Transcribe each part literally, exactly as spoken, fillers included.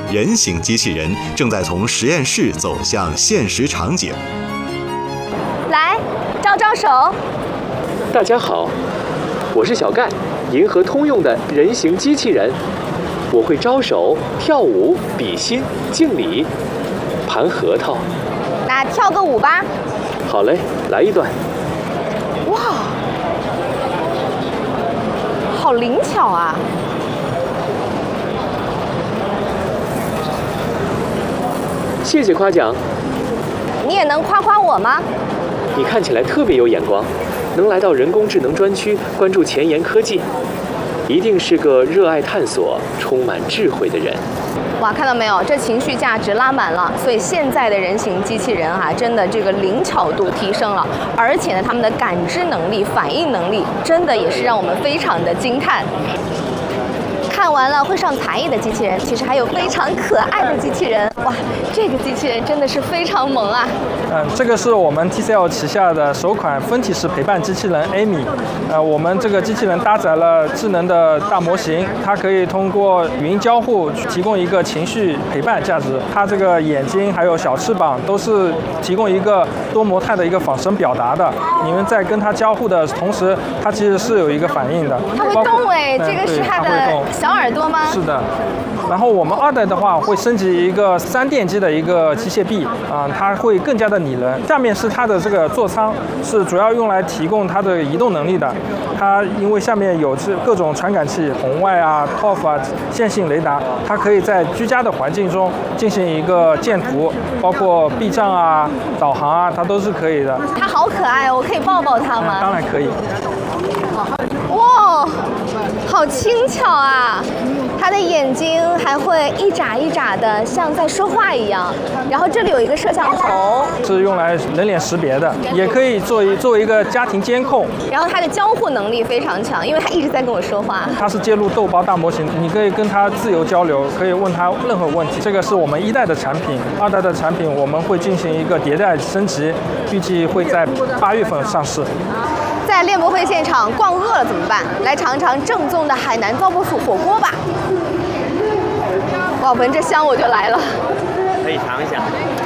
人形机器人正在从实验室走向现实场景。 来，招招手。 大家好，我是小盖，银河通用的人形机器人。我会招手、跳舞、比心、敬礼、盘核桃。 那跳个舞吧。 好嘞，来一段。 哇，好灵巧啊！ 谢谢夸奖。 你也能夸夸我吗？ 你看起来特别有眼光，能来到人工智能专区关注前沿科技，一定是个热爱探索、充满智慧的人。 哇，看到没有，这情绪价值拉满了，所以现在的人形机器人哈、啊，真的这个灵巧度提升了，而且呢，他们的感知能力、反应能力，真的也是让我们非常的惊叹。看完了会上才艺的机器人，其实还有非常可爱的机器人。哇，这个机器人真的是非常萌啊！ 嗯，这个是我们 T C L 旗下的首款分体式陪伴机器人 Amy。呃，我们这个机器人搭载了智能的大模型，它可以通过语音交互提供一个情绪陪伴价值。它这个眼睛还有小翅膀都是提供一个多模态的一个仿生表达的。你们在跟它交互的同时，它其实是有一个反应的。 它会动哎，这个是它的小耳朵吗？ 是的。然后我们二代的话会升级一个三电机的一个机械臂啊、呃，它会更加的拟人。下面是它的这个座舱，是主要用来提供它的移动能力的。它因为下面有这各种传感器，红外啊、T O F 啊、线性雷达，它可以在居家的环境中进行一个见图，包括避障啊、导航啊，它都是可以的。 它好可爱哦，我可以抱抱它吗？ 嗯、当然可以。 哇，好轻巧啊！它的眼睛还会一眨一眨的，像在说话一样。然后这里有一个摄像头， 是用来人脸识别的，也可以作为作为一个家庭监控。 然后它的交互能力非常强，因为它一直在跟我说话。 它是接入豆包大模型，你可以跟它自由交流，可以问它任何问题。这个是我们一代的产品，二代的产品我们会进行一个迭代升级，预计会在八月份上市。 在练博会现场逛饿了怎么办？来尝尝正宗的海南糟粕素火锅吧！哇，闻着香我就来了。 可以尝一下，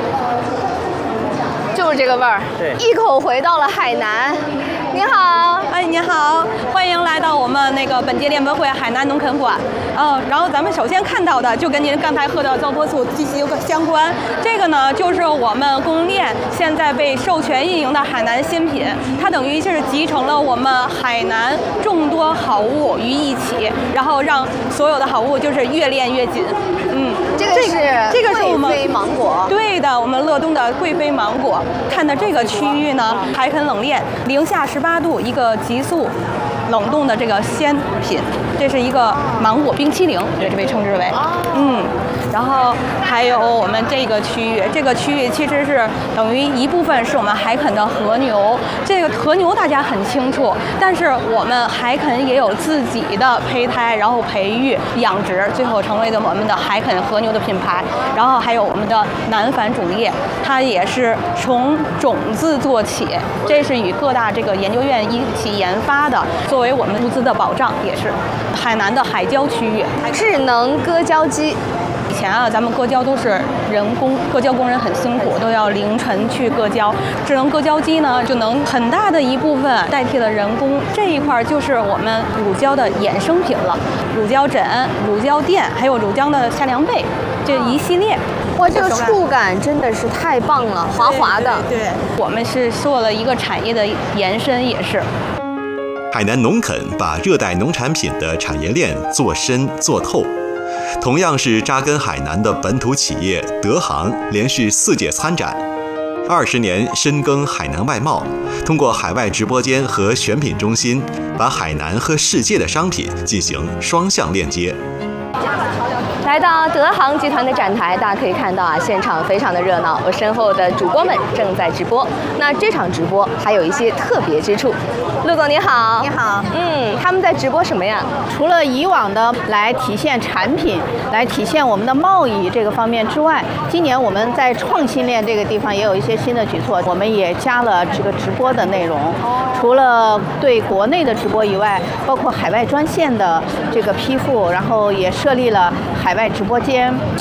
就是这个味儿。 对， 一口回到了海南。您好， 哎，您好，欢迎来到我们那个本届练博会海南农垦馆。嗯，然后咱们首先看到的就跟您刚才喝的糟粕素息息相关。这个呢，就是我们供应链现在被授权运营的海南新品，它等于是集成了我们海南众多好物于一起，然后让所有的好物就是越练越紧。嗯， 这个是这个是我们贵妃芒果。 对的，我们乐东的贵妃芒果。看的这个区域呢，还很冷链，零下十八度，一个急速冷冻的这个鲜品，这是一个芒果冰淇淋，也是被称之为，嗯，然后还有我们这个区域，这个区域其实是等于一部分是我们海垦的和牛，这个和牛大家很清楚，但是我们海垦也有自己的胚胎，然后培育养殖，最后成为了我们的海垦和牛的品牌。然后还有我们的南返种业，它也是从种子做起，这是与各大这个研究院一起研发的，作为我们物资的保障，也是海南的海椒区域。 智能割胶机。 以前啊，咱们割胶都是人工，割胶工人很辛苦，都要凌晨去割胶。智能割胶机呢，就能很大的一部分代替了人工。这一块就是我们乳胶的衍生品了，乳胶枕、乳胶垫，还有乳胶的下凉被，这一系列。 哇，这个触感真的是太棒了，滑滑的。 对，对对，我们是做了一个产业的延伸，也是。 海南农垦把热带农产品的产业链做深做透。同样是扎根海南的本土企业德航，连续四届参展，二十年深耕海南外贸，通过海外直播间和选品中心，把海南和世界的商品进行双向链接。 来到德航集团的展台，大家可以看到啊，现场非常的热闹。我身后的主播们正在直播。那这场直播还有一些特别之处。陆总你好， 你好。 嗯，他们在直播什么呀？ 除了以往的来体现产品、来体现我们的贸易这个方面之外，今年我们在创新链这个地方也有一些新的举措。我们也加了这个直播的内容，除了对国内的直播以外，包括海外专线的这个批复，然后也设立了海外直播间。